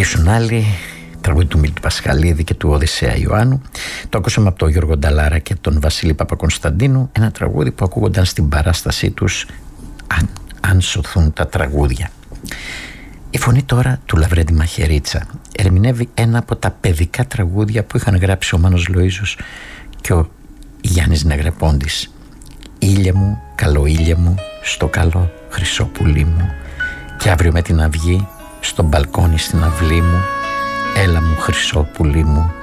μιλήσουν άλλοι, τραγούδι του Μίλτου Πασχαλίδη και του Οδυσσέα Ιωάννου. Το ακούσαμε από τον Γιώργο Νταλάρα και τον Βασίλη Παπακωνσταντίνου, ένα τραγούδι που ακούγονταν στην παράστασή τους «Αν σωθούν τα τραγούδια». Η φωνή τώρα του Λαβρέντη Μαχαιρίτσα ερμηνεύει ένα από τα παιδικά τραγούδια που είχαν γράψει ο Μάνος Λοΐζος και ο Γιάννης Νεγρεπόντης. «Ήλιε μου, καλό ήλιε μου, στο καλό χρυσό πουλί μου, και αύριο με την αυγή στο μπαλκόνι στην αυλή μου, έλα μου χρυσό πουλί μου,